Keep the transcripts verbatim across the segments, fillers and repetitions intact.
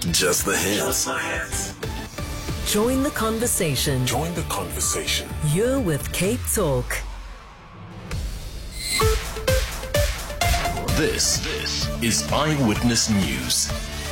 Just the hits. Join the conversation. Join the conversation. You're with Cape Talk. This, this is Eyewitness News.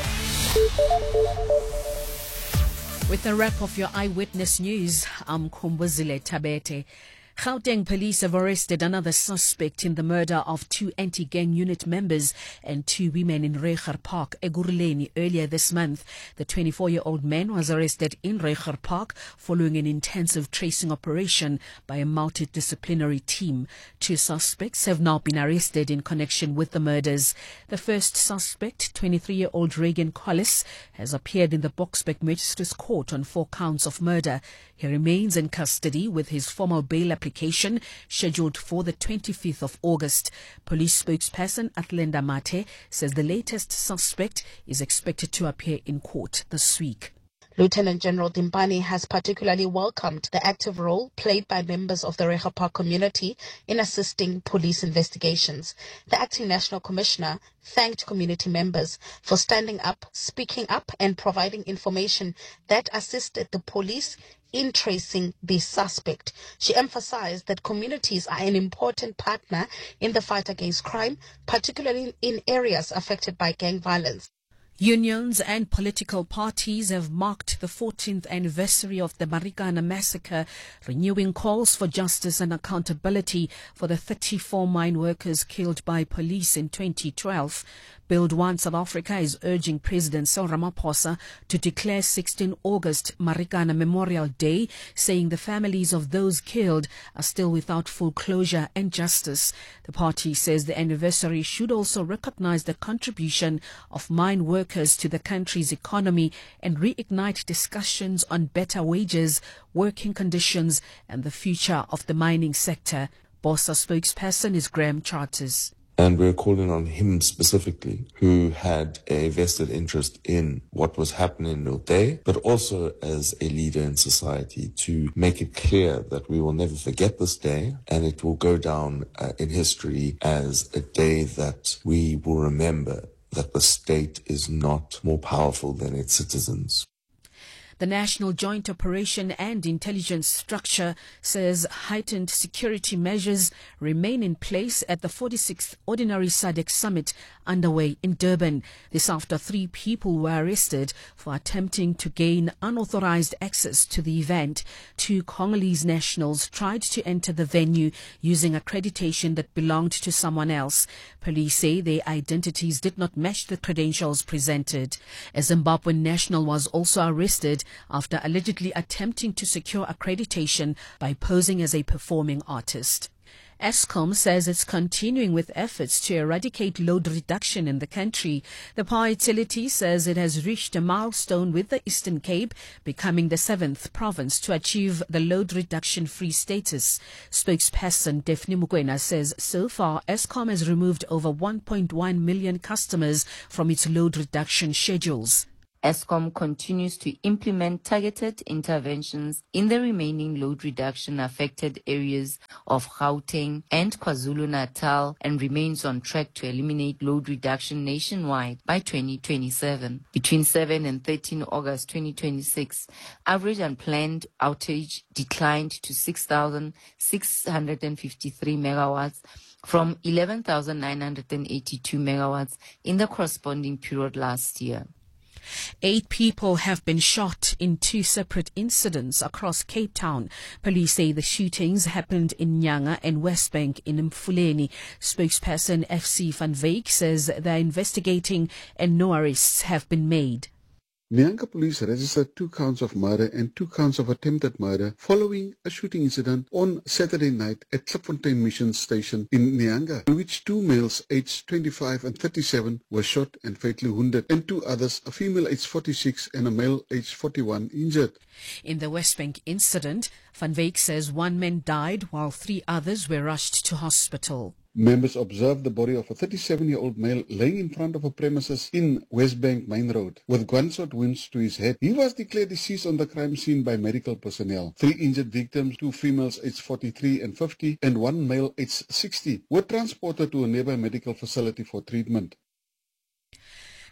With a wrap of your Eyewitness News, I'm Kumbuzile Tabete. Gauteng police have arrested another suspect in the murder of two anti-gang unit members and two women in Reiger Park, Ekurhuleni, earlier this month. The twenty-four-year-old man was arrested in Reiger Park following an intensive tracing operation by a multidisciplinary team. Two suspects have now been arrested in connection with the murders. The first suspect, twenty-three-year-old Reagan Collis, has appeared in the Boksburg Magistrates Court on four counts of murder. He remains in custody with his formal bail application scheduled for the twenty-fifth of August. Police spokesperson Athlenda Mate says the latest suspect is expected to appear in court this week. Lieutenant General Dimpani has particularly welcomed the active role played by members of the Reiger Park community in assisting police investigations. The acting National Commissioner thanked community members for standing up, speaking up and providing information that assisted the police in tracing the suspect. She emphasized that communities are an important partner in the fight against crime, particularly in areas affected by gang violence. Unions and political parties have marked the fourteenth anniversary of the Marikana massacre, renewing calls for justice and accountability for the thirty-four mine workers killed by police in twenty twelve. Build One South Africa is urging President Cyril Ramaphosa to declare sixteenth of August Marikana Memorial Day, saying the families of those killed are still without full closure and justice. The party says the anniversary should also recognize the contribution of mine workers to the country's economy and reignite discussions on better wages, working conditions and the future of the mining sector. BOSA spokesperson is Graham Charters. And we're calling on him specifically, who had a vested interest in what was happening in Nilde, but also as a leader in society, to make it clear that we will never forget this day, and it will go down uh, in history as a day that we will remember that the state is not more powerful than its citizens. The National Joint Operation and Intelligence Structure says heightened security measures remain in place at the forty-sixth Ordinary S A D C Summit underway in Durban. This after three people were arrested for attempting to gain unauthorized access to the event. Two Congolese nationals tried to enter the venue using accreditation that belonged to someone else. Police say their identities did not match the credentials presented. A Zimbabwean national was also arrested after allegedly attempting to secure accreditation by posing as a performing artist. Eskom says it's continuing with efforts to eradicate load reduction in the country. The power utility says it has reached a milestone with the Eastern Cape becoming the seventh province to achieve the load reduction-free status. Spokesperson Daphne Mukwena says so far Eskom has removed over one point one million customers from its load reduction schedules. Eskom continues to implement targeted interventions in the remaining load reduction affected areas of Gauteng and KwaZulu-Natal and remains on track to eliminate load reduction nationwide by twenty twenty-seven. Between seventh and thirteenth of August twenty twenty-six, average unplanned outage declined to six thousand six hundred fifty-three megawatts from eleven thousand nine hundred eighty-two megawatts in the corresponding period last year. Eight people have been shot in two separate incidents across Cape Town. Police say the shootings happened in Nyanga and Westbank in Mfuleni. Spokesperson F C Van Wyk says they're investigating and no arrests have been made. Nyanga police registered two counts of murder and two counts of attempted murder following a shooting incident on Saturday night at Klipfontein Mission Station in Nyanga, in which two males aged twenty-five and thirty-seven were shot and fatally wounded, and two others, a female aged forty-six and a male aged forty-one, injured. In the Westbank incident, Van Wyk says one man died while three others were rushed to hospital. Members observed the body of a thirty-seven-year-old male laying in front of a premises in Westbank Main Road with gunshot wounds to his head. He was declared deceased on the crime scene by medical personnel. Three injured victims, two females aged forty-three and fifty and one male aged sixty, were transported to a nearby medical facility for treatment.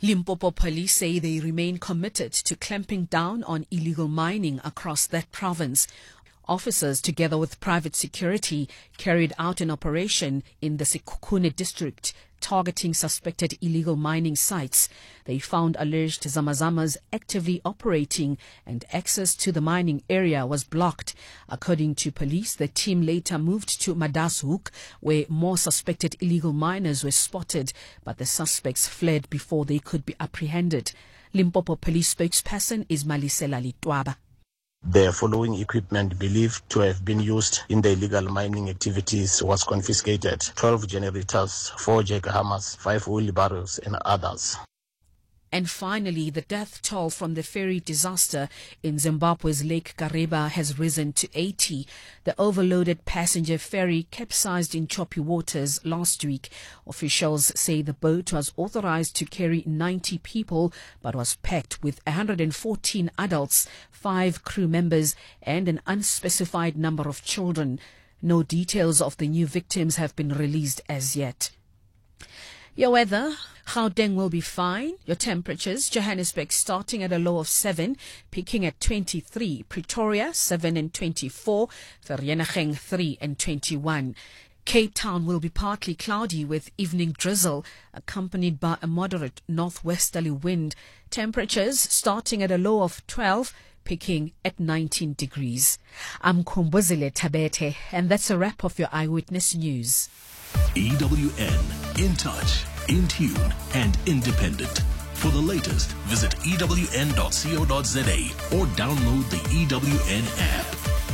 Limpopo police say they remain committed to clamping down on illegal mining across that province. Officers, together with private security, carried out an operation in the Sekhukhune district targeting suspected illegal mining sites. They found alleged Zamazamas actively operating and access to the mining area was blocked. According to police, the team later moved to Madashoek, where more suspected illegal miners were spotted, but the suspects fled before they could be apprehended. Limpopo police spokesperson is Malisela Litwaba. The following equipment believed to have been used in the illegal mining activities was confiscated: twelve generators, four jackhammers, five wheelbarrows and others. And finally, the death toll from the ferry disaster in Zimbabwe's Lake Kariba has risen to eighty. The overloaded passenger ferry capsized in choppy waters last week. Officials say the boat was authorized to carry ninety people, but was packed with one hundred fourteen adults, five crew members, and an unspecified number of children. No details of the new victims have been released as yet. Your weather: Gauteng will be fine. Your temperatures: Johannesburg starting at a low of seven, peaking at twenty-three. Pretoria seven and twenty-four. Vereeniging three and twenty-one. Cape Town will be partly cloudy with evening drizzle, accompanied by a moderate northwesterly wind. Temperatures starting at a low of twelve, peaking at nineteen degrees. I'm Kumbuzile Tabete, and that's a wrap of your Eyewitness News. E W N, in touch, in tune, and independent. For the latest, visit E W N dot co dot za or download the E W N app.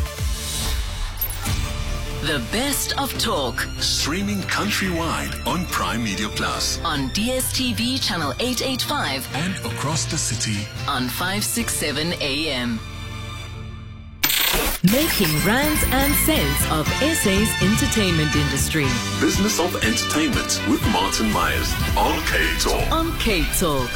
The best of talk. Streaming countrywide on Prime Media Plus. On D S T V channel eight eighty-five. And across the city on five sixty-seven A M. Making rands and cents of S A's entertainment industry. Business of Entertainment with Martin Myers on K-Talk. On K-Talk.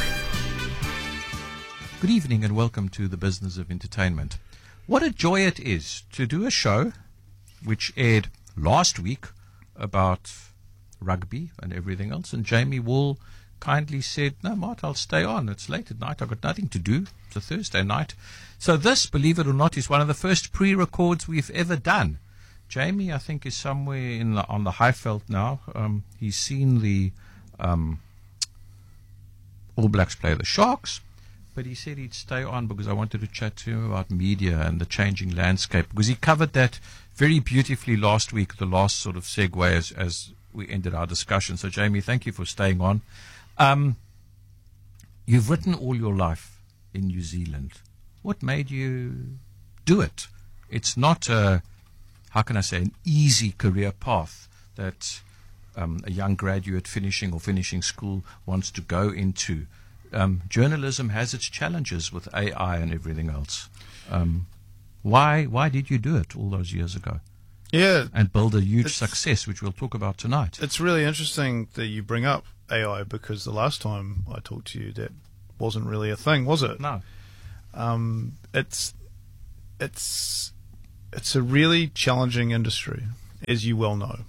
Good evening and welcome to the Business of Entertainment. What a joy it is to do a show which aired last week about rugby and everything else. And Jamie Wall kindly said, no, Mart, I'll stay on. It's late at night. I've got nothing to do. It's a Thursday night. So this, believe it or not, is one of the first pre-records we've ever done. Jamie, I think, is somewhere in the, on the Highveld now. Um, he's seen the um, All Blacks play the Sharks, but he said he'd stay on because I wanted to chat to him about media and the changing landscape, because he covered that very beautifully last week, the last sort of segue as, as we ended our discussion. So, Jamie, thank you for staying on. Um, you've written all your life in New Zealand. What made you do it? It's not a, how can I say, an easy career path that um, a young graduate finishing or finishing school wants to go into. Um, journalism has its challenges with A I and everything else. Um, why why did you do it all those years ago? Yeah. And build a huge success, which we'll talk about tonight. It's really interesting that you bring up A I, because the last time I talked to you, that wasn't really a thing, was it? No. Um, it's it's it's a really challenging industry, as you well know.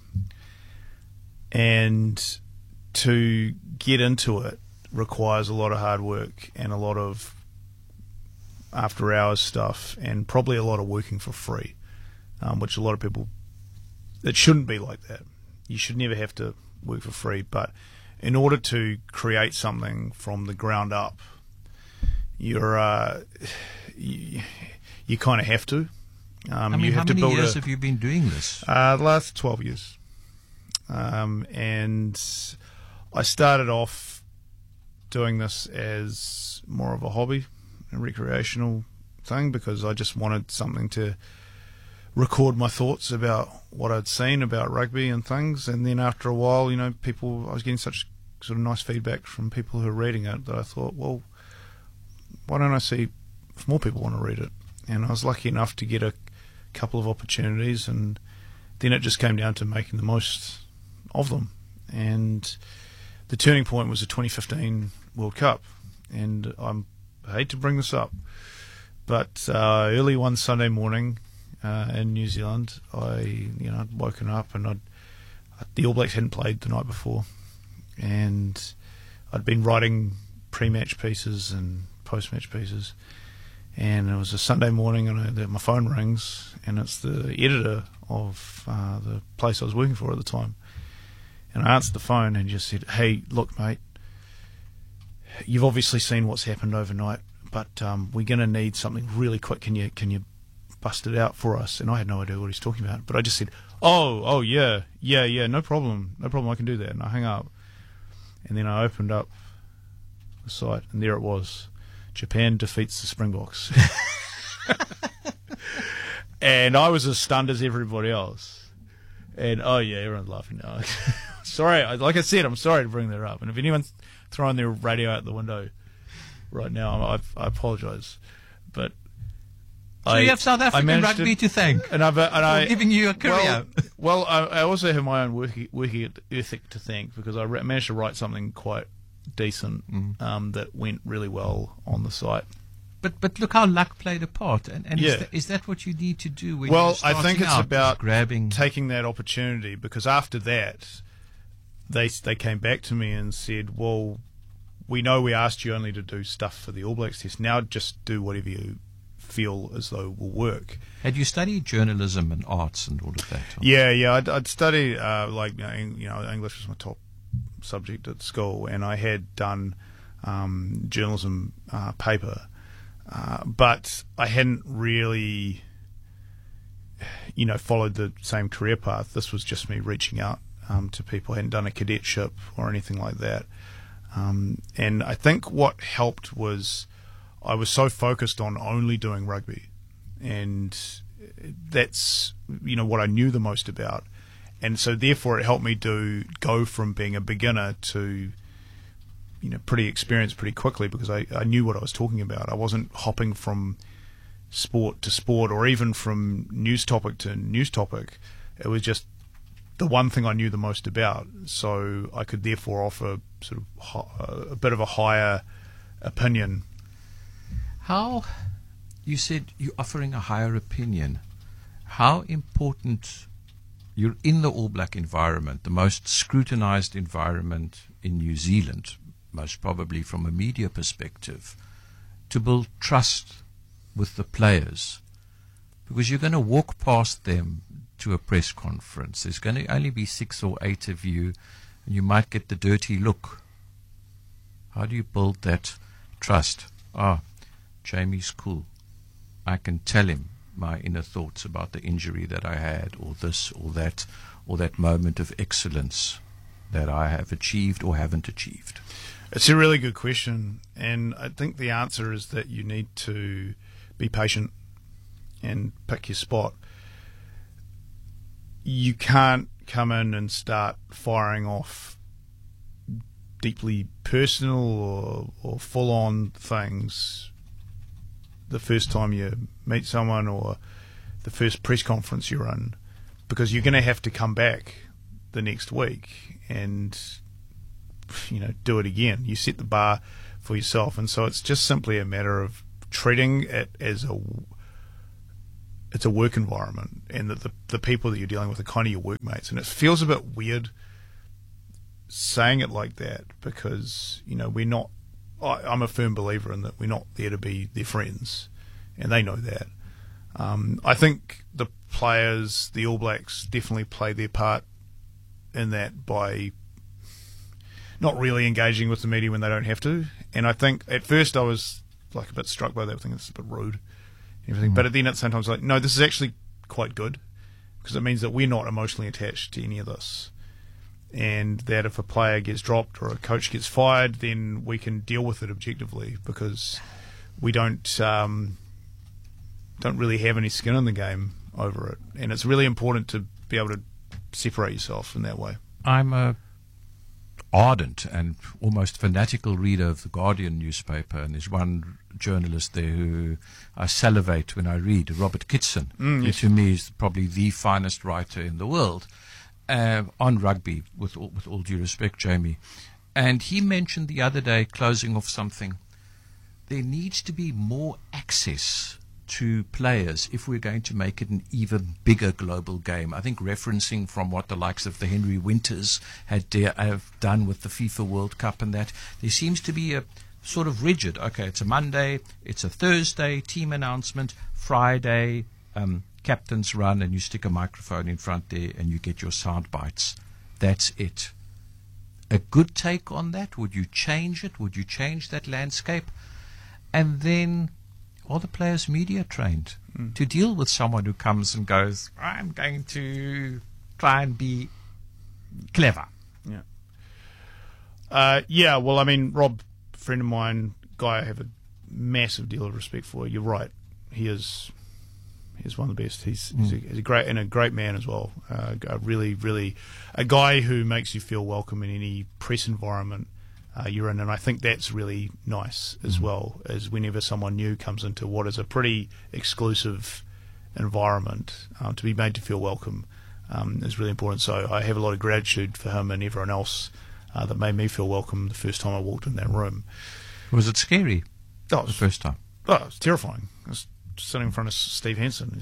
And to get into it requires a lot of hard work and a lot of after hours stuff, and probably a lot of working for free, um, which a lot of people, it shouldn't be like that. You should never have to work for free, but in order to create something from the ground up, you're uh, you, you kind of have to. Um, I mean, you have how to many build years a, have you been doing this? Uh, the last twelve years. Um, and I started off doing this as more of a hobby, a recreational thing, because I just wanted something to record my thoughts about what I'd seen about rugby and things. And then after a while, you know, people, I was getting such sort of nice feedback from people who are reading it that I thought, well, why don't I see if more people want to read it? And I was lucky enough to get a couple of opportunities, and then it just came down to making the most of them. And the turning point was the twenty fifteen World Cup. And I'm, I hate to bring this up, but uh, early one Sunday morning uh, in New Zealand, I, you know, I'd woken up and I'd, the All Blacks hadn't played the night before, and I'd been writing pre-match pieces and post-match pieces. And it was a Sunday morning, and I, the, my phone rings, and it's the editor of uh, the place I was working for at the time. And I answered the phone and just said, "Hey, look, mate, you've obviously seen what's happened overnight, but um, we're going to need something really quick. Can you can you bust it out for us?" And I had no idea what he's talking about, but I just said, "Oh, oh yeah, yeah, yeah, no problem, no problem. I can do that." And I hung up, and then I opened up the site, and there it was: Japan defeats the Springboks. And I was as stunned as everybody else. And oh yeah, everyone's laughing now. Sorry, I- like I said, I'm sorry to bring that up. And if anyone's throwing their radio out the window right now, I, I apologise. But So I, you have South I African managed rugby to, thank and I've, and for I, giving you a career. Well, well I, I also have my own work, work ethic to thank, because I re- managed to write something quite decent Mm. um, that went really well on the site. But but look how luck played a part, and, and Yeah. is, that, is that what you need to do when Well, you're I starting think it's out, about grabbing. taking that opportunity, because after that, they they came back to me and said, "Well, we know we asked you only to do stuff for the All Blacks test. Now just do whatever you feel as though will work." Had you studied journalism and arts and all of that? or- Yeah, yeah. I'd, I'd studied uh, like you know, Eng- you know English was my top subject at school, and I had done um, journalism uh, paper, uh, but I hadn't really, you know, followed the same career path. This was just me reaching out um, to people. I hadn't done a cadetship or anything like that, um, and I think what helped was I was so focused on only doing rugby, and that's you know what I knew the most about, and so therefore it helped me to go from being a beginner to you know pretty experienced pretty quickly, because I, I knew what I was talking about. I wasn't hopping from sport to sport, or even from news topic to news topic. It was just the one thing I knew the most about, so I could therefore offer sort of hi- a bit of a higher opinion. How, you said you're offering a higher opinion. How important, you're in the All Black environment, the most scrutinized environment in New Zealand, most probably from a media perspective, to build trust with the players. Because you're going to walk past them to a press conference. There's going to only be six or eight of you, and you might get the dirty look. How do you build that trust? Ah, Jamie's cool. I can tell him my inner thoughts about the injury that I had, or this or that, or that moment of excellence that I have achieved or haven't achieved. It's a really good question, and I think the answer is that you need to be patient and pick your spot. You can't come in and start firing off deeply personal or, or full-on things the first time you meet someone or the first press conference you're in, because you're going to have to come back the next week and you know do it again. You set the bar for yourself, and so it's just simply a matter of treating it as a it's a work environment, and that the the people that you're dealing with are kind of your workmates. And it feels a bit weird saying it like that, because you know we're not. I, I'm a firm believer in that we're not there to be their friends, and they know that. Um, I think the players, the All Blacks, definitely play their part in that by not really engaging with the media when they don't have to. And I think at first I was like a bit struck by that. I think it's a bit rude, and everything. Mm. But at the end, it's sometimes like, no, this is actually quite good, because it means that we're not emotionally attached to any of this, and that if a player gets dropped or a coach gets fired, then we can deal with it objectively, because we don't um, don't really have any skin in the game over it. And it's really important to be able to separate yourself in that way. I'm a ardent and almost fanatical reader of the Guardian newspaper, and there's one journalist there who I salivate when I read, Robert Kitson, Mm, who yes. to me is probably the finest writer in the world uh, on rugby, with all, with all due respect, Jamie. And he mentioned the other day, closing off something, there needs to be more access to players if we're going to make it an even bigger global game. I think referencing from what the likes of the Henry Winters had de- have done with the FIFA World Cup, and that there seems to be a, sort of rigid. Okay, it's a Monday, it's a Thursday, team announcement, Friday, um, captain's run, and you stick a microphone in front there and you get your sound bites. That's it. A good take on that? Would you change it? Would you change that landscape? And then, are the players media trained mm. to deal with someone who comes and goes, I'm going to try and be clever? Yeah. Uh, yeah, well, I mean, Rob, a friend of mine, guy I have a massive deal of respect for. You're right. He is he's one of the best. He's, mm. he's, a, he's a great and a great man as well. Uh, a really, really, a guy who makes you feel welcome in any press environment uh, you're in. And I think that's really nice as mm. well, as whenever someone new comes into what is a pretty exclusive environment, um, to be made to feel welcome um, is really important. So I have a lot of gratitude for him and everyone else uh, that made me feel welcome the first time I walked in that room. Was it scary? Oh, it was, the first time? Oh, it was terrifying. I was sitting in front of Steve Hansen.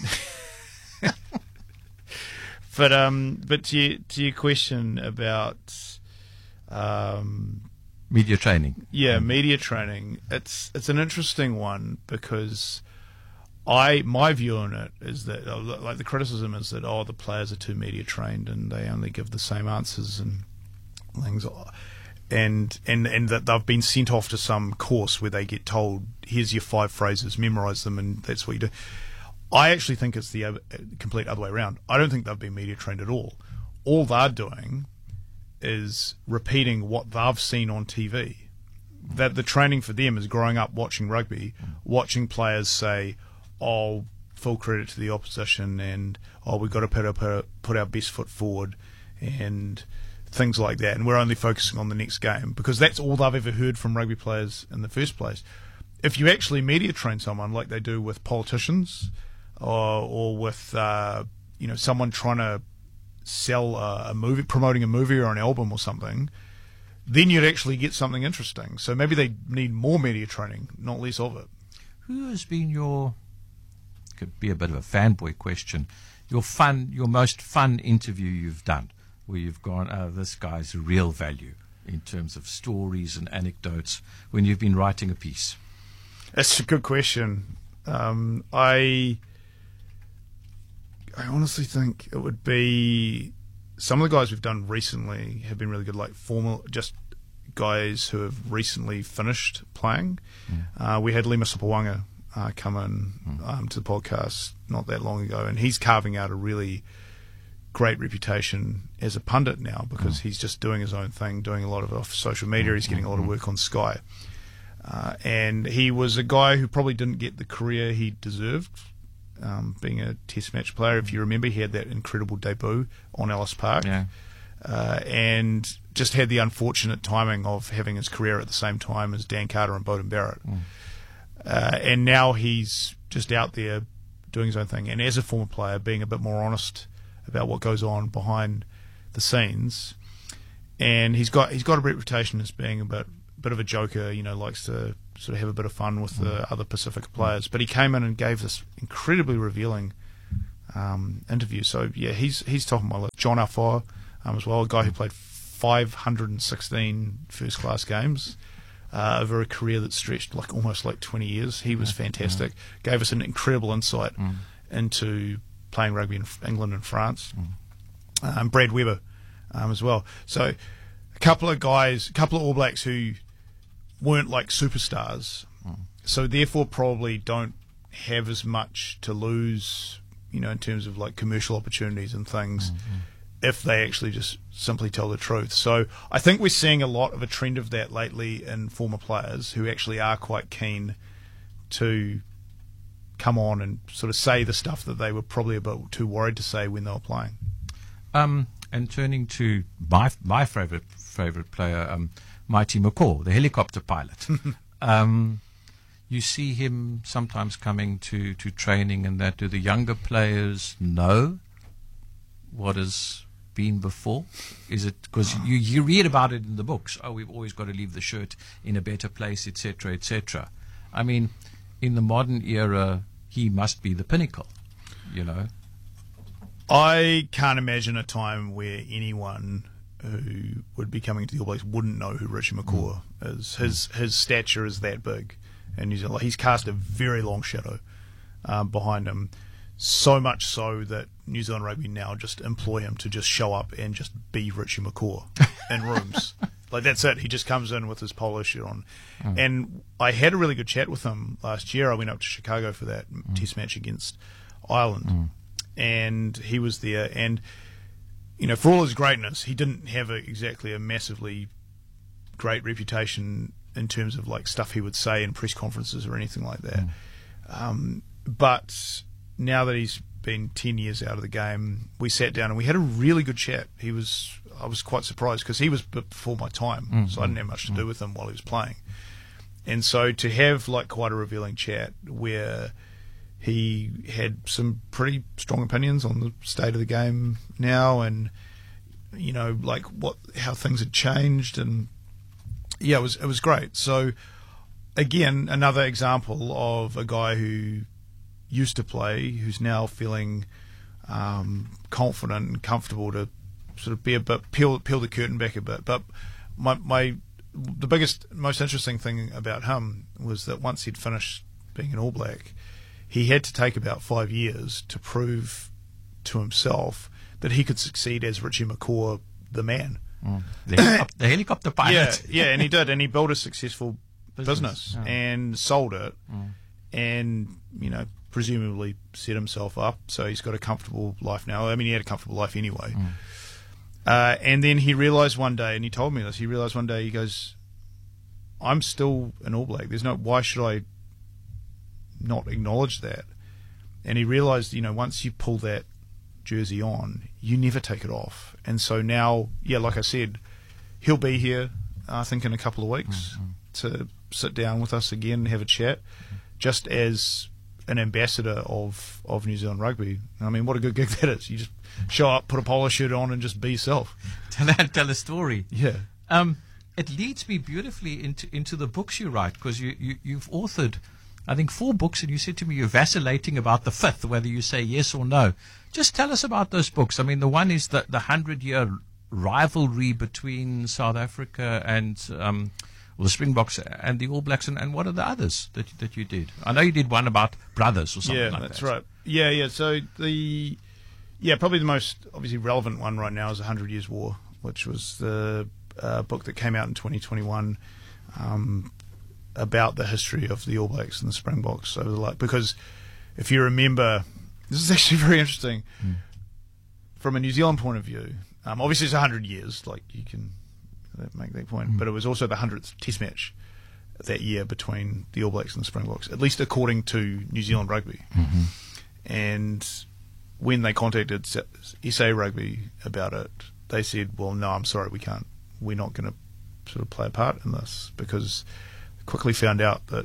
but um, but to your, to your question about um, media training, yeah, um, media training. It's it's an interesting one because I my view on it is that like the criticism is that oh the players are too media trained and they only give the same answers and things. And, and and that they've been sent off to some course where they get told, here's your five phrases, memorise them, and that's what you do. I actually think it's the other, complete other way around. I don't think they've been media trained at all. All they're doing is repeating what they've seen on T V. That the training for them is growing up watching rugby, watching players say, oh, full credit to the opposition, and oh, we've got to put our, put our best foot forward, and things like that, and we're only focusing on the next game because that's all they've ever heard from rugby players in the first place. If you actually media train someone like they do with politicians or, or with uh, you know someone trying to sell a, a movie, promoting a movie or an album or something, then you'd actually get something interesting. So maybe they need more media training, not less of it. Who has been your, could be a bit of a fanboy question, your fun, your most fun interview you've done? Where you've gone, oh, this guy's real value in terms of stories and anecdotes when you've been writing a piece? That's a good question. Um, I I honestly think it would be some of the guys we've done recently have been really good, like formal, just guys who have recently finished playing. Yeah. Uh, we had Lima Sopawanga uh, come in mm. um, to the podcast not that long ago, and he's carving out a really great reputation as a pundit now because mm. he's just doing his own thing, doing a lot of off social media. He's getting a lot of work on Sky. Uh, and he was a guy who probably didn't get the career he deserved, um, being a test match player. If you remember, he had that incredible debut on Ellis Park. Yeah. Uh, and just had the unfortunate timing of having his career at the same time as Dan Carter and Beauden Barrett. Mm. Uh, and now he's just out there doing his own thing. And as a former player, being a bit more honest about what goes on behind the scenes, and he's got he's got a reputation as being a bit bit of a joker, you know, likes to sort of have a bit of fun with the other Pacific players. But he came in and gave this incredibly revealing um, interview. So yeah, he's he's top of my list. John Afoa um, as well, a guy who played five hundred sixteen first class games uh, over a career that stretched like almost like twenty years. He was fantastic. Gave us an incredible insight mm. into playing rugby in England and France. Mm. Um, Brad Weber um, as well. So a couple of guys, a couple of All Blacks who weren't like superstars, mm. so therefore probably don't have as much to lose, you know, in terms of like commercial opportunities and things, mm-hmm. if they actually just simply tell the truth. So I think we're seeing a lot of a trend of that lately in former players who actually are quite keen to come on and sort of say the stuff that they were probably a bit too worried to say when they were playing. Um, and turning to my my favourite favourite player, um, Mighty McCaw, the helicopter pilot. um, you see him sometimes coming to, to training and that. Do the younger players know what has been before? Is it because you, you read about it in the books? Oh, we've always got to leave the shirt in a better place, et cetera, et cetera. I mean, in the modern era, he must be the pinnacle, you know. I can't imagine a time where anyone who would be coming to the All Blacks wouldn't know who Richie McCaw mm. is. His his stature is that big, and New Zealand, he's cast a very long shadow um, behind him. So much so that New Zealand Rugby now just employ him to just show up and just be Richie McCaw in rooms. Like, that's it. He just comes in with his polo shirt on. Mm. And I had a really good chat with him last year. I went up to Chicago for that mm. test match against Ireland. Mm. And he was there. And, you know, for all his greatness, he didn't have a, exactly a massively great reputation in terms of, like, stuff he would say in press conferences or anything like that. Mm. Um, but now that he's been ten years out of the game, we sat down and we had a really good chat. He was, I was quite surprised because he was before my time, mm-hmm. so I didn't have much to do with him while he was playing. And so to have like quite a revealing chat where he had some pretty strong opinions on the state of the game now, and you know, like what how things had changed, and yeah, it was it was great. So again, another example of a guy who used to play, who's now feeling um, confident and comfortable to sort of be a bit peel peel the curtain back a bit. But my my the biggest, most interesting thing about him was that once he'd finished being an All Black, he had to take about five years to prove to himself that he could succeed as Richie McCaw, the man. Mm. The, helicopter, the helicopter pilot. Yeah, yeah, and he did, and he built a successful business, business yeah. and sold it, mm. and you know, presumably set himself up, so he's got a comfortable life now. I mean, he had a comfortable life anyway. Mm. Uh, and then he realised one day, and he told me this, he realised one day, he goes, I'm still an All Black. There's no, why should I not acknowledge that? And he realised, you know, once you pull that jersey on, you never take it off. And so now, yeah, like I said, he'll be here, I think, in a couple of weeks mm-hmm. to sit down with us again and have a chat, just as an ambassador of, of New Zealand Rugby. I mean, what a good gig that is. You just show up, put a polo shirt on, and just be yourself. Tell, tell a story. Yeah. Um, it leads me beautifully into into the books you write, because you, you, you've authored, I think, four books, and you said to me you're vacillating about the fifth, whether you say yes or no. Just tell us about those books. I mean, the one is the, the hundred-year rivalry between South Africa and... Um, Well, the Springboks and the All Blacks, and, and what are the others that that you did? I know you did one about brothers or something yeah, like that. Yeah, that's right. Yeah, yeah. So the yeah, probably the most obviously relevant one right now is A Hundred Years' War, which was the uh, book that came out in twenty twenty-one um, about the history of the All Blacks and the Springboks over the like. Because if you remember, this is actually very interesting mm. from a New Zealand point of view. Um, obviously, it's a hundred years. Like you can. Make that point, mm. but it was also the hundredth Test match that year between the All Blacks and the Springboks, at least according to New Zealand Rugby. Mm-hmm. And when they contacted S A Rugby about it, they said, "Well, no, I'm sorry, we can't. We're not going to sort of play a part in this," because they quickly found out that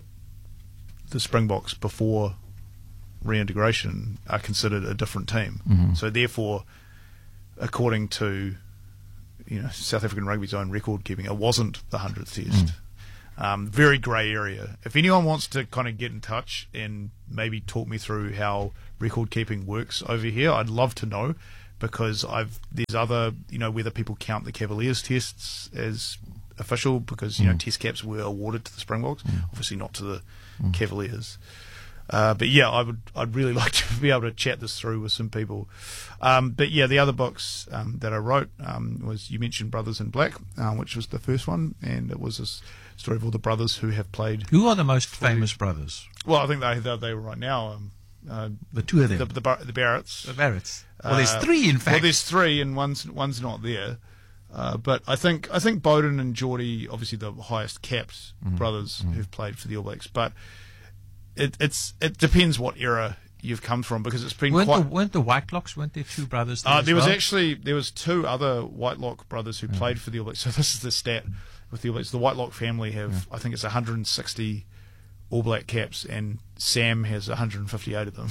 the Springboks before reintegration are considered a different team. Mm-hmm. So therefore, according to you know, South African Rugby's own record keeping, it wasn't the hundredth Test. Mm. Um, very grey area. If anyone wants to kind of get in touch and maybe talk me through how record keeping works over here, I'd love to know, because I've there's other, you know, whether people count the Cavaliers tests as official, because you mm. know Test caps were awarded to the Springboks, mm. obviously not to the mm. Cavaliers. Uh, but yeah, I would. I'd really like to be able to chat this through with some people. Um, but yeah, the other books um, that I wrote um, was, you mentioned Brothers in Black, um, which was the first one, and it was this story of all the brothers who have played. Who are the most famous brothers? Well, I think they they, they were right now. Um, uh, the two of them, the, the, the Barretts. The Barretts. Well, there's three in fact. Well, there's three, and one's one's not there. Uh, but I think I think Bowden and Geordie, obviously the highest capped mm. brothers mm. who've played for the All Blacks, but. It, it's it depends what era you've come from, because it's been weren't quite. The, weren't the Whitelocks? Weren't there two brothers? There, uh, as there well? was actually there was two other Whitelock brothers who yeah. played for the All Blacks. So this is the stat with the All Blacks. The Whitelock family have yeah. I think it's one hundred sixty All Black caps, and Sam has one hundred fifty-eight of them.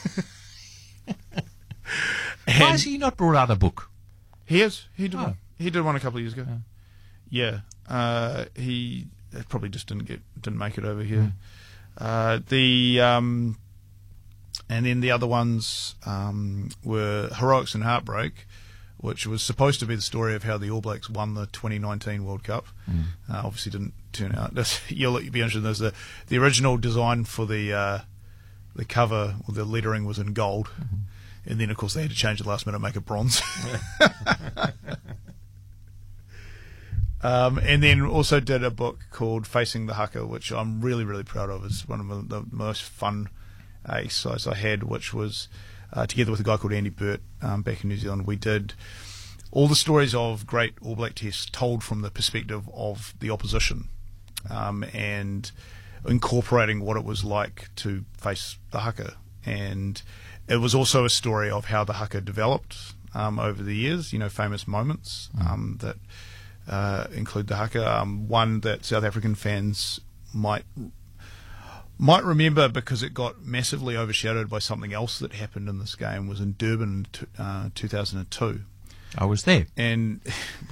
Why has he not brought out a book? He has. He did. Oh. One. He did one a couple of years ago. Yeah. yeah. Uh, he probably just didn't get didn't make it over here. Mm. Uh, the um, and then the other ones um, were Heroics and Heartbreak, which was supposed to be the story of how the All Blacks won the twenty nineteen World Cup. Mm. Uh, obviously didn't turn out. You'll be interested. There's the the original design for the uh, the cover, or the lettering was in gold, mm-hmm. and then of course they had to change it last minute and make it bronze. um, and then also did a book called Facing the Haka, which I'm really really proud of. It's one of the, the most fun uh, exercises I had, which was uh, together with a guy called Andy Burt um, back in New Zealand. We did all the stories of great All Black tests told from the perspective of the opposition, um, and incorporating what it was like to face the haka. And it was also a story of how the haka developed um, over the years, you know, famous moments um, that uh, include the haka. Um, one that South African fans might might remember because it got massively overshadowed by something else that happened in this game was in Durban in uh, two thousand two. I was there. And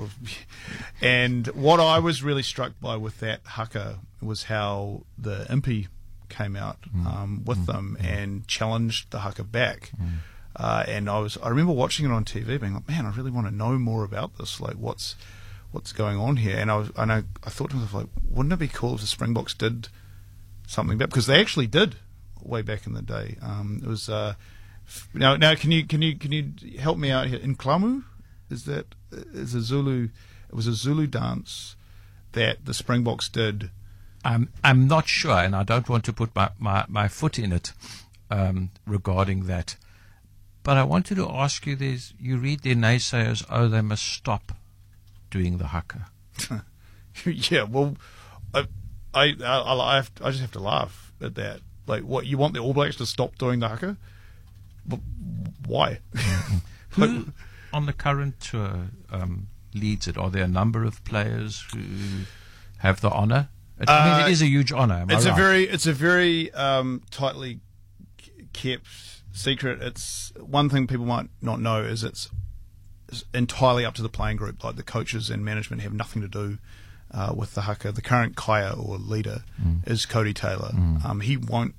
and what I was really struck by with that haka was how the impi came out um, with mm. them mm. and challenged the haka back. Mm. Uh, and I was I remember watching it on T V, being like, man, I really want to know more about this. Like, what's what's going on here? And I was I know I thought to myself, like, wouldn't it be cool if the Springboks did something about, because they actually did way back in the day. Um, it was uh, now now can you can you can you help me out here? In Klamu, is that is a Zulu? It was a Zulu dance that the Springboks did. I'm I'm not sure, and I don't want to put my, my, my foot in it um, regarding that. But I wanted to ask you: There's you read the naysayers, oh, they must stop doing the haka. Yeah, well, I I I, I, have, I just have to laugh at that. Like, what, you want the All Blacks to stop doing the haka? But why? Who on the current tour um, leads it? Are there a number of players who have the honour? I mean, it is a huge honour. Am it's I a right? very, it's a very um, tightly kept secret. It's one thing people might not know is it's, it's entirely up to the playing group. Like, the coaches and management have nothing to do uh, with the haka. The current kaya or leader mm. is Cody Taylor. Mm. Um, he won't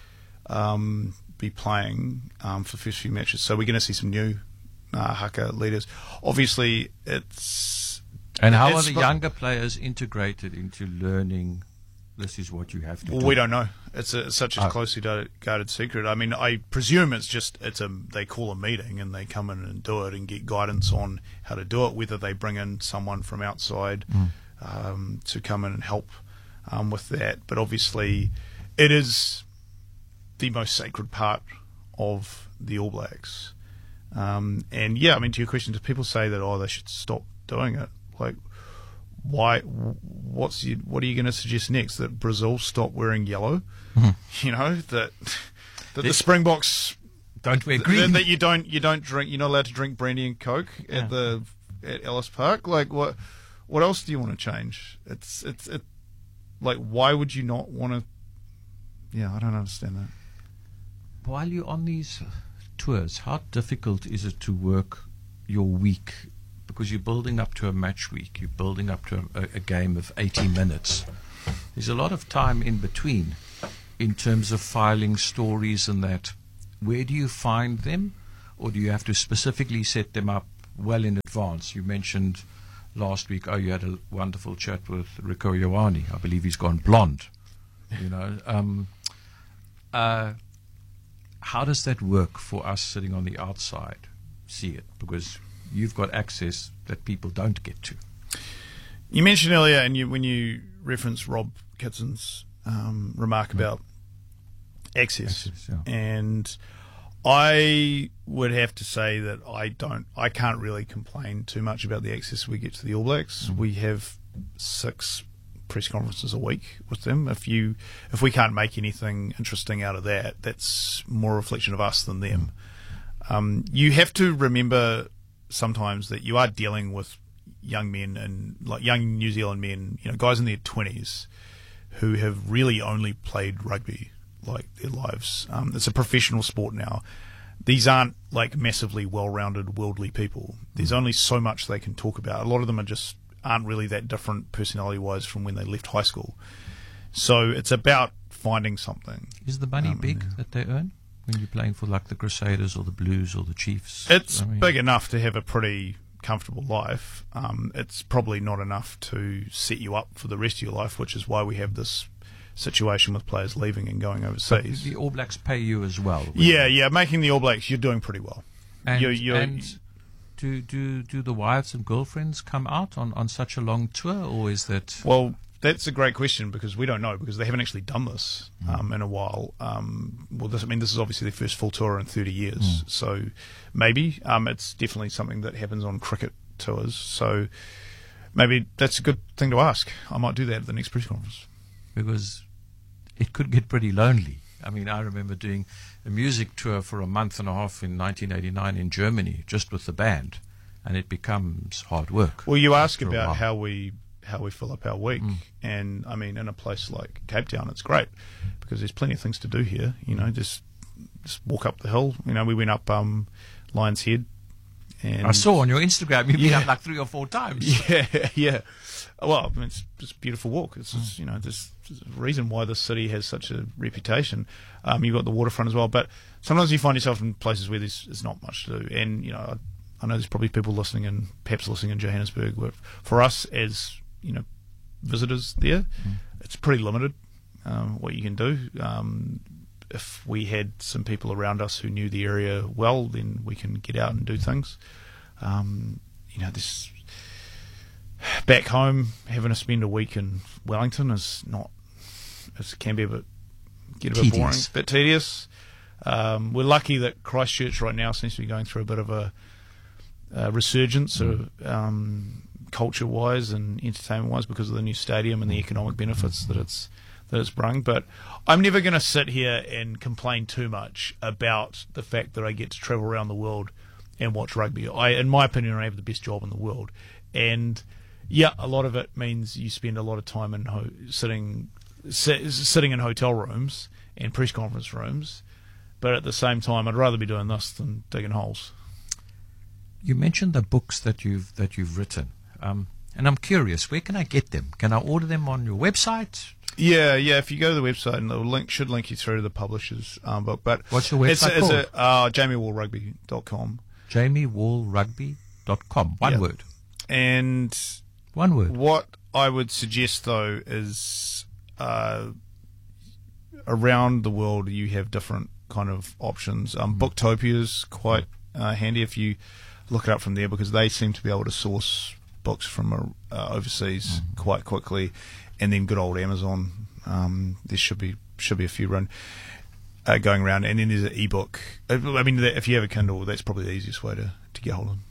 um, be playing um, for the first few matches, so we're going to see some new uh, haka leaders. Obviously, it's. And how are the younger players integrated into learning this is what you have to well, do? We don't know. It's, a, it's such a oh. closely guarded secret. I mean, I presume it's just, it's a they call a meeting and they come in and do it and get guidance on how to do it, whether they bring in someone from outside mm. um, to come in and help um, with that. But obviously, it is the most sacred part of the All Blacks. Um, and yeah, I mean, to your question, do people say that, oh, they should stop doing it? Like, why? What's you, what are you going to suggest next? That Brazil stop wearing yellow? Mm-hmm. You know, that that the Springboks don't wear th- green. That you don't you don't drink. You're not allowed to drink brandy and coke yeah. at the at Ellis Park. Like, what? What else do you want to change? It's it's it. Like, why would you not want to? Yeah, I don't understand that. While you're on these tours, how difficult is it to work your week? Because you're building up to a match week, you're building up to a, a game of eighty minutes. There's a lot of time in between in terms of filing stories and that. Where do you find them? Or do you have to specifically set them up well in advance? You mentioned last week, oh, you had a wonderful chat with Rico Ioane. I believe he's gone blonde. You know, um, uh, how does that work for us sitting on the outside? See it, because you've got access that people don't get to. You mentioned earlier, and you, when you referenced Rob Kitson's um, remark about access, access yeah. and I would have to say that I don't, I can't really complain too much about the access we get to the All Blacks. Mm-hmm. We have six press conferences a week with them. If you, if we can't make anything interesting out of that, that's more a reflection of us than them. Mm-hmm. Um, you have to remember sometimes that you are dealing with young men and like young New Zealand men, you know, guys in their twenties who have really only played rugby like their lives. Um, it's a professional sport now. These aren't like massively well-rounded worldly people. There's only so much they can talk about. A lot of them are just aren't really that different personality-wise from when they left high school. So it's about finding something. Is the money um, big that they earn? when you're playing for like the Crusaders or the Blues or the Chiefs? It's I mean, big enough to have a pretty comfortable life. Um, it's probably not enough to set you up for the rest of your life, which is why we have this situation with players leaving and going overseas. The All Blacks pay you as well. Yeah, yeah, making the All Blacks, you're doing pretty well. And, you're, you're, and do, do, do the wives and girlfriends come out on, on such a long tour, or is that... Well, that's a great question, because we don't know, because they haven't actually done this um, in a while. Um, well, this, I mean, this is obviously their first full tour in thirty years, mm. so maybe um, it's definitely something that happens on cricket tours. So maybe that's a good thing to ask. I might do that at the next press conference. Because it could get pretty lonely. I mean, I remember doing a music tour for a month and a half in nineteen eighty-nine in Germany, just with the band, and it becomes hard work. Well, you ask about how we how we fill up our week, mm. and I mean, in a place like Cape Town, it's great because there's plenty of things to do here. You know, just just walk up the hill. You know, we went up um, Lion's Head. And I saw on your Instagram you've yeah. been up like three or four times. Yeah, yeah. Well, I mean, it's just a beautiful walk. It's just, you know, there's, there's a reason why the city has such a reputation. Um, you've got the waterfront as well, but sometimes you find yourself in places where there's, there's not much to do. And, you know, I, I know there's probably people listening in, perhaps listening in Johannesburg, where for us as, you know, visitors there, mm. it's pretty limited um, what you can do. Um, if we had some people around us who knew the area well, then we can get out and do things. Um, you know, this back home, having to spend a week in Wellington is not, it can be a bit, get a bit boring, a bit tedious. Um, we're lucky that Christchurch right now seems to be going through a bit of a, a resurgence, sort of, um, culture-wise and entertainment-wise, because of the new stadium and the economic benefits that it's that it's brung. But I'm never going to sit here and complain too much about the fact that I get to travel around the world and watch rugby. I, in my opinion, I have the best job in the world, and yeah, a lot of it means you spend a lot of time in ho- sitting si- sitting in hotel rooms and press conference rooms. But at the same time, I'd rather be doing this than digging holes. You mentioned the books that you've that you've written, um, and I'm curious, where can I get them? Can I order them on your website? Yeah, yeah. If you go to the website, and the link should link you through to the publisher's um, book. But what's your website it's, called? It's a, uh, jamie wall rugby dot com. jamie wall rugby dot com. One yeah. word. And one word. What I would suggest, though, is uh, around the world you have different kind of options. Um, mm. Booktopia is quite uh, handy if you look it up from there, because they seem to be able to source books from uh, overseas mm. quite quickly. And then good old Amazon, um, there should be should be a few run uh, going around. And then there's an ebook. I mean, if you have a Kindle, that's probably the easiest way to, to get hold of them.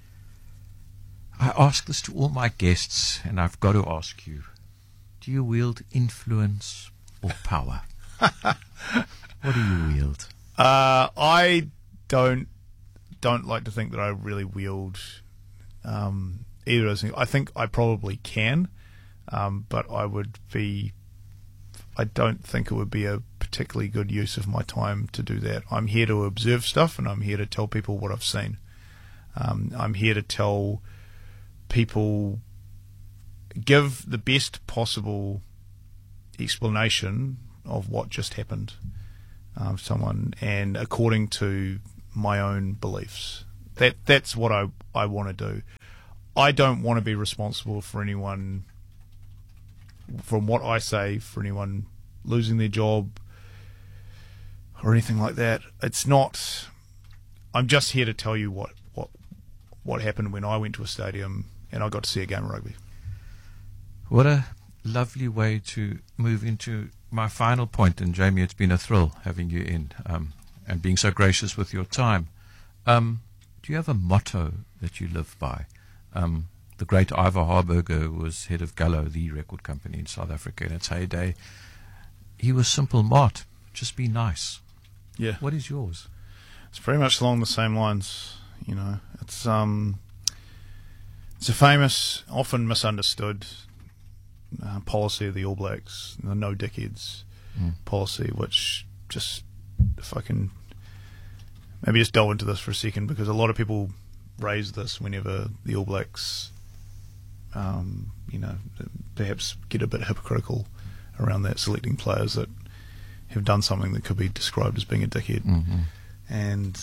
I ask this to all my guests, and I've got to ask you: do you wield influence or power? What do you wield? Uh, I don't don't like to think that I really wield um, either of those things. I think I probably can. Um, but I would be, I don't think it would be a particularly good use of my time to do that. I'm here to observe stuff, and I'm here to tell people what I've seen. Um, I'm here to tell people, give the best possible explanation of what just happened um, to someone, and according to my own beliefs. That that's what I, I want to do. I don't want to be responsible for anyone, from what I say, for anyone losing their job or anything like that. It's not. I'm just here to tell you what, what what happened when I went to a stadium and I got to see a game of rugby. What a lovely way to move into my final point. And Jamie, it's been a thrill having you in um, and being so gracious with your time. Um, do you have a motto that you live by? Um, The great Ivor Harburger was head of Gallo, the record company in South Africa in its heyday. He was simple mart. Just be nice. Yeah. What is yours? It's pretty much along the same lines. You know, it's um, it's a famous, often misunderstood uh, policy of the All Blacks, the no dickheads mm. policy, which just, if I can maybe just delve into this for a second, because a lot of people raise this whenever the All Blacks Um, you know, perhaps get a bit hypocritical around that, selecting players that have done something that could be described as being a dickhead. Mm-hmm. And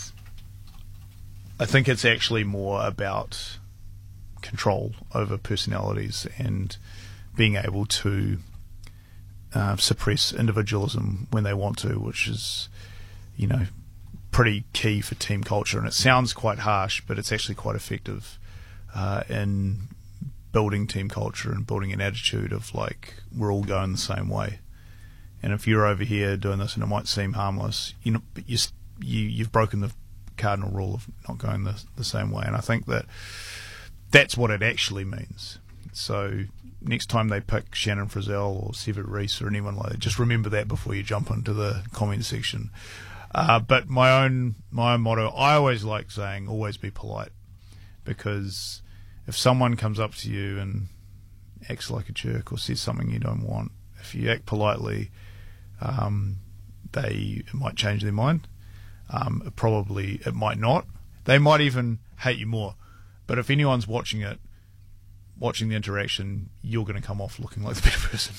I think it's actually more about control over personalities and being able to uh, suppress individualism when they want to, which is, you know, pretty key for team culture. And it sounds quite harsh, but it's actually quite effective uh, in building team culture and building an attitude of, like, we're all going the same way. And if you're over here doing this and it might seem harmless, you know, but you, you, you've broken the cardinal rule of not going the, the same way. And I think that that's what it actually means. So next time they pick Shannon Frizzell or Sever Reese or anyone like that, just remember that before you jump into the comment section. Uh, but my own my own motto, I always like saying, always be polite. Because if someone comes up to you and acts like a jerk or says something you don't want, if you act politely, um, they it might change their mind. Um, it probably it might not. They might even hate you more. But if anyone's watching it, watching the interaction, you're going to come off looking like the better person.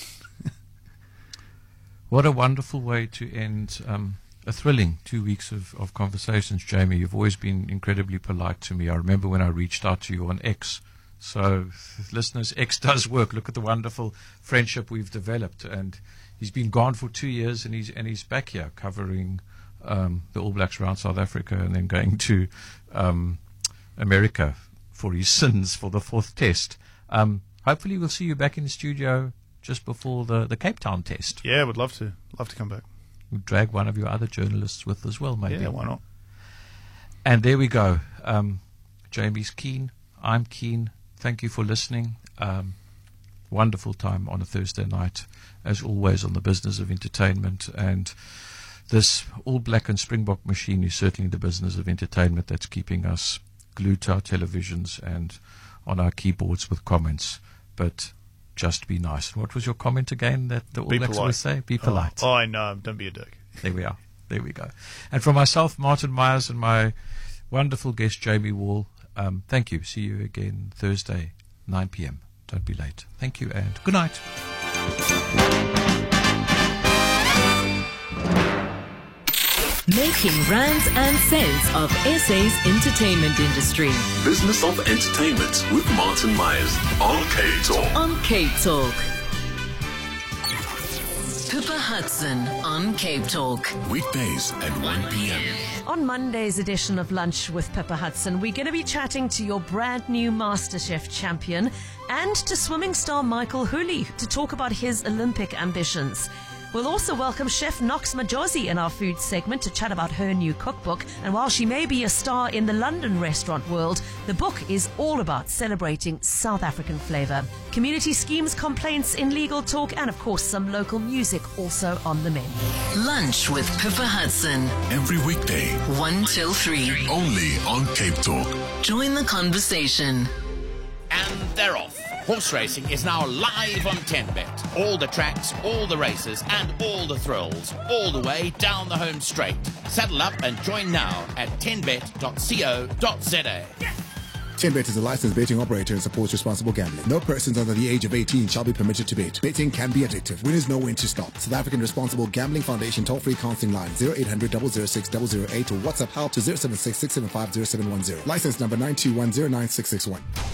What a wonderful way to end um, a thrilling two weeks of, of conversations, Jamie. You've always been incredibly polite to me. I remember when I reached out to you on X. So, listeners, X does work. Look at the wonderful friendship we've developed. And he's been gone for two years, and he's and he's back here covering um, the All Blacks around South Africa, and then going to um, America for his sins for the fourth test. Um, hopefully we'll see you back in the studio just before the, the Cape Town test. Yeah, I would love to. Love to come back. We'll drag one of your other journalists with as well, maybe. Yeah, why not? And there we go. Um, Jamie's keen. I'm keen. Thank you for listening. Um, wonderful time on a Thursday night, as always, on the business of entertainment. And this All Black and Springbok machine is certainly the business of entertainment that's keeping us glued to our televisions and on our keyboards with comments. But just be nice. What was your comment again that the All Be Blacks polite. always say? Be polite. Oh, I know. Don't be a dick. There we are. There we go. And from myself, Martin Myers, and my wonderful guest, Jamie Wall, um, thank you. See you again Thursday, nine p.m. Don't be late. Thank you and good night. Making rands and cents of S A's entertainment industry. Business of Entertainment with Martin Myers on Cape Talk. On Cape Talk. Pippa Hudson on Cape Talk. Weekdays at one p.m. On Monday's edition of Lunch with Pippa Hudson, we're going to be chatting to your brand new MasterChef champion and to swimming star Michael Hooley to talk about his Olympic ambitions. We'll also welcome Chef Knox Majosi in our food segment to chat about her new cookbook. And while she may be a star in the London restaurant world, the book is all about celebrating South African flavour. Community schemes, complaints in legal talk, and of course some local music also on the menu. Lunch with Pippa Hudson. Every weekday, one till three. only on Cape Talk. Join the conversation. And they're off. Horse racing is now live on ten bet. All the tracks, all the races, and all the thrills, all the way down the home straight. Saddle up and join now at ten bet dot co dot za. ten bet is a licensed betting operator and supports responsible gambling. No persons under the age of eighteen shall be permitted to bet. Betting can be addictive. Winners know when to stop. South African Responsible Gambling Foundation toll-free counseling line zero eight hundred, double oh six, double oh eight or WhatsApp help to zero seven six, six seven five, zero seven one zero. License number nine two one zero nine six six one.